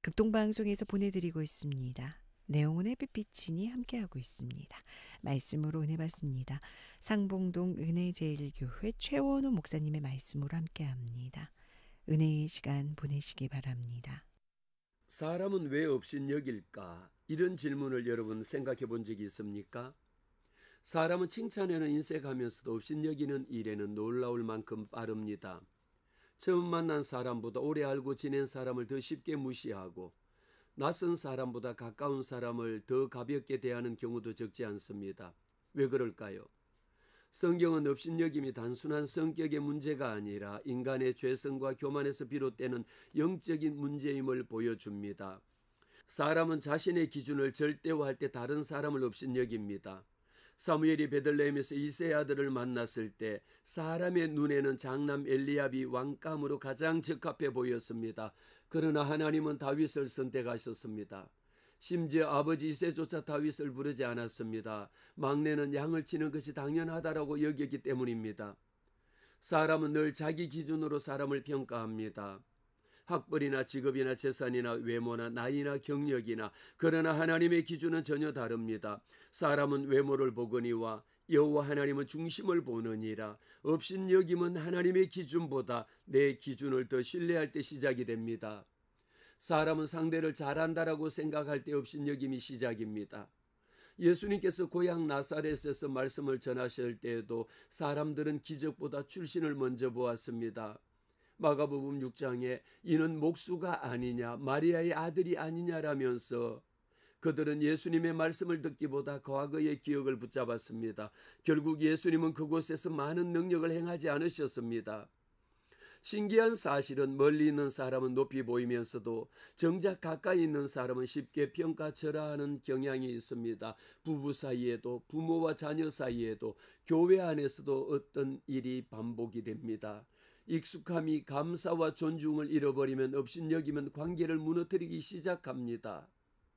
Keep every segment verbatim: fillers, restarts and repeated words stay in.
극동방송에서 보내드리고 있습니다. 내용은 햇빛비치니 함께하고 있습니다. 말씀으로 은혜 받습니다. 상봉동 은혜제일교회 최원우 목사님의 말씀으로 함께합니다. 은혜의 시간 보내시기 바랍니다. 사람은 왜 업신여길까? 이런 질문을 여러분 생각해 본 적이 있습니까? 사람은 칭찬에는 인색하면서도 업신여기는 일에는 놀라울 만큼 빠릅니다. 처음 만난 사람보다 오래 알고 지낸 사람을 더 쉽게 무시하고 낯선 사람보다 가까운 사람을 더 가볍게 대하는 경우도 적지 않습니다. 왜 그럴까요? 성경은 업신여김이 단순한 성격의 문제가 아니라 인간의 죄성과 교만에서 비롯되는 영적인 문제임을 보여줍니다. 사람은 자신의 기준을 절대화할 때 다른 사람을 업신여깁니다. 사무엘이 베들레헴에서 이새의 아들을 만났을 때 사람의 눈에는 장남 엘리압이 왕감으로 가장 적합해 보였습니다. 그러나 하나님은 다윗을 선택하셨습니다. 심지어 아버지 이새조차 다윗을 부르지 않았습니다. 막내는 양을 치는 것이 당연하다라고 여겼기 때문입니다. 사람은 늘 자기 기준으로 사람을 평가합니다. 학벌이나 직업이나 재산이나 외모나 나이나 경력이나, 그러나 하나님의 기준은 전혀 다릅니다. 사람은 외모를 보거니와 여호와 하나님은 중심을 보느니라. 업신여김은 하나님의 기준보다 내 기준을 더 신뢰할 때 시작이 됩니다. 사람은 상대를 잘한다라고 생각할 때 업신여김이 시작입니다. 예수님께서 고향 나사렛에서 말씀을 전하실 때에도 사람들은 기적보다 출신을 먼저 보았습니다. 마가복음 육 장에 이는 목수가 아니냐, 마리아의 아들이 아니냐라면서 그들은 예수님의 말씀을 듣기보다 과거의 기억을 붙잡았습니다. 결국 예수님은 그곳에서 많은 능력을 행하지 않으셨습니다. 신기한 사실은 멀리 있는 사람은 높이 보이면서도 정작 가까이 있는 사람은 쉽게 평가절하하는 경향이 있습니다. 부부 사이에도, 부모와 자녀 사이에도, 교회 안에서도 어떤 일이 반복이 됩니다. 익숙함이 감사와 존중을 잃어버리면 업신여기면 관계를 무너뜨리기 시작합니다.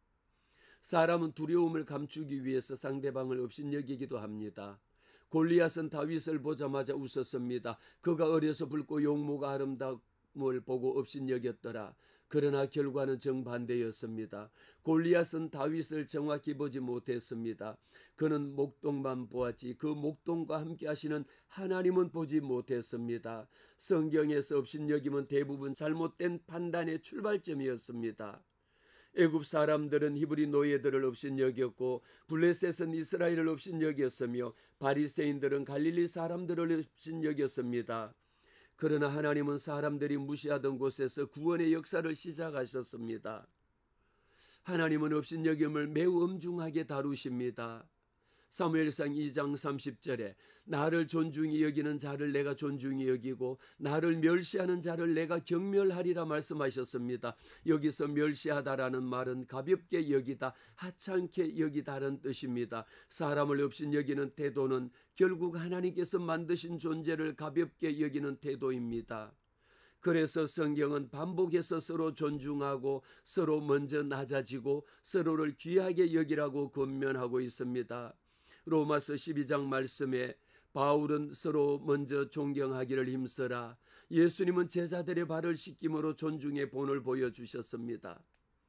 사람은 두려움을 감추기 위해서 상대방을 업신여기기도 합니다. 골리앗은 다윗을 보자마자 웃었습니다. 그가 어려서 붉고 용모가 아름다움을 보고 업신여겼더라. 그러나 결과는 정반대였습니다. 골리앗은 다윗을 정확히 보지 못했습니다. 그는 목동만 보았지 그 목동과 함께 하시는 하나님은 보지 못했습니다. 성경에서 업신여김은 대부분 잘못된 판단의 출발점이었습니다. 애굽 사람들은 히브리 노예들을 업신여겼고 블레셋은 이스라엘을 업신여겼으며 바리새인들은 갈릴리 사람들을 업신여겼습니다. 그러나 하나님은 사람들이 무시하던 곳에서 구원의 역사를 시작하셨습니다. 하나님은 업신여김을 매우 엄중하게 다루십니다. 사무엘상 이 장 삼십 절에 나를 존중히 여기는 자를 내가 존중히 여기고 나를 멸시하는 자를 내가 경멸하리라 말씀하셨습니다. 여기서 멸시하다라는 말은 가볍게 여기다, 하찮게 여기다는 뜻입니다. 사람을 업신여기는 태도는 결국 하나님께서 만드신 존재를 가볍게 여기는 태도입니다. 그래서 성경은 반복해서 서로 존중하고 서로 먼저 낮아지고 서로를 귀하게 여기라고 권면하고 있습니다. 로마서 십이 장 말씀에 바울은 서로 먼저 존경하기를 힘써라. 예수님은 제자들의 발을 씻김으로 존중의 본을 보여주셨습니다.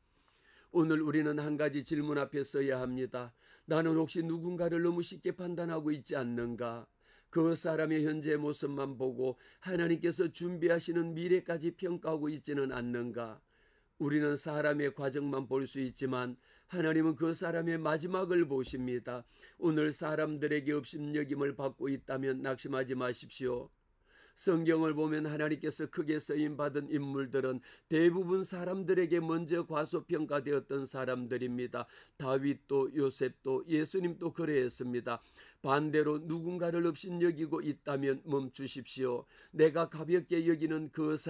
오늘 우리는 한 가지 질문 앞에 서야 합니다. 나는 혹시 누군가를 너무 쉽게 판단하고 있지 않는가? 그 사람의 현재 모습만 보고 하나님께서 준비하시는 미래까지 평가하고 있지는 않는가? 우리는 사람의 과정만 볼 수 있지만 하나님은 그 사람의 마지막을 보십니다. 오늘 사람들에게 업신여김을 받고 있다면 낙심하지 마십시오. 성경을 보면 하나님께서 크게 쓰임받은 인물들은 대부분 사람들에게 먼저 과소평가되었던 사람들입니다. 다윗도 요셉도 예수님도 그러했습니다. 반대로 누군가를 업신여기고 있다면 멈추십시오. 내가 가볍게 여기는 그 사람